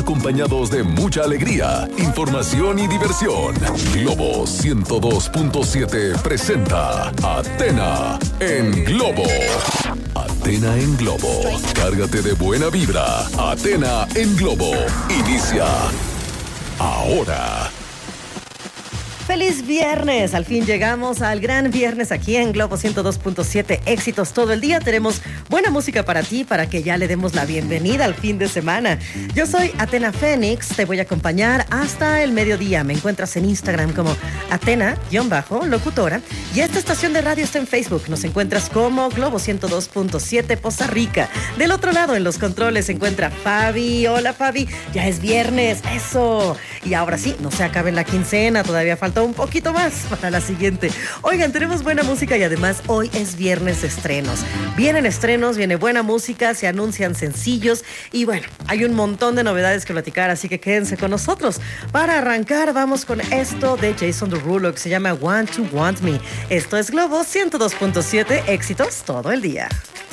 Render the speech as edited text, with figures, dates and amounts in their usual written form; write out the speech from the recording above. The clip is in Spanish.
acompañados de mucha alegría, información y diversión. Globo 102.7 presenta Athena en Globo. Athena en Globo. Cárgate de buena vibra. Athena en Globo. Inicia ahora. ¡Feliz viernes! Al fin llegamos al gran viernes aquí en Globo 102.7. Éxitos todo el día. Tenemos buena música para ti, para que ya le demos la bienvenida al fin de semana. Yo soy Athena Fénix. Te voy a acompañar hasta el mediodía. Me encuentras en Instagram como Athena-locutora. Y esta estación de radio está en Facebook. Nos encuentras como Globo 102.7 Poza Rica. Del otro lado, en los controles, se encuentra Fabi. Hola, Fabi. Ya es viernes. ¡Eso! Y ahora sí, no se acabe la quincena. Todavía falta un poquito más para la siguiente. Oigan, tenemos buena música y además hoy es viernes de estrenos. Vienen estrenos, viene buena música, se anuncian sencillos y bueno, hay un montón de novedades que platicar, así que quédense con nosotros. Para arrancar, vamos con esto de Jason Derulo que se llama Want to Want Me. Esto es Globo 102.7, éxitos todo el día.